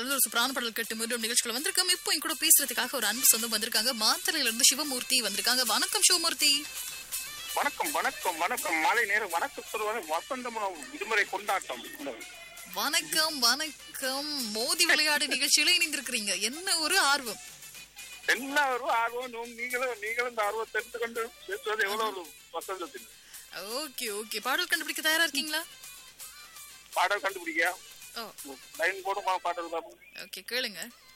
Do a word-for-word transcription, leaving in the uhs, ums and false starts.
திரைப்படத்துல இருந்து ஒரு சூப்பரான பாடல் கட்டு மீண்டும் நிகழ்ச்சிகள் வந்திருக்கோம். இப்போ என் கூட பேசுறதுக்காக ஒரு அன்பு சொந்தம் வந்திருக்காங்க. மாத்தறையில இருந்து சிவமூர்த்தி வந்திருக்காங்க. வணக்கம் சிவமூர்த்தி. வணக்கம் வணக்கம் வணக்கம் மாலை நேரம் வணக்கம் சொல்லுவாங்க வசந்தம் விடுமுறை கொண்டாட்டம். வணக்கம் வணக்கம். மோதி விளையாடு நிகழ்ச்சியில இணைந்திருக்கிறீங்க. என்ன ஒரு ஆர்வம். எல்லாரும் ஆர்வம் நீங்களும் நீங்களும் இந்த ஆர்வத்தை எடுத்துக்கொண்டு பேசுவது எவ்வளவு ஒரு வசந்தத்தில். Okay okay. பாடல் கண்டுபிடிக்க தயாரா இருக்கீங்களா? பாடல் கண்டுபிடிக்க ஓ லைன் போடுமா பாடல் தான். ஓகே கேளுங்க.